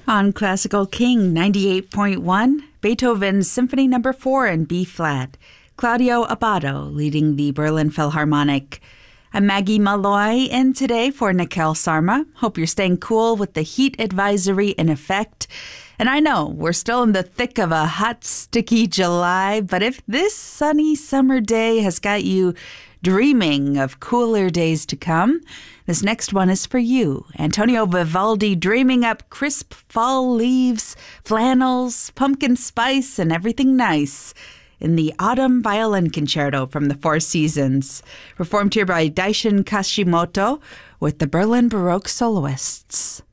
On Classical King 98.1, Beethoven's Symphony No. 4 in B-flat. Claudio Abbado leading the Berlin Philharmonic. I'm Maggie Malloy, and today for Nikhil Sarma. Hope you're staying cool with the heat advisory in effect. And I know we're still in the thick of a hot, sticky July, but if this sunny summer day has got you dreaming of cooler days to come, this next one is for you. Antonio Vivaldi dreaming up crisp fall leaves, flannels, pumpkin spice, and everything nice in the Autumn Violin Concerto from the Four Seasons, performed here by Daishin Kashimoto with the Berlin Baroque Soloists.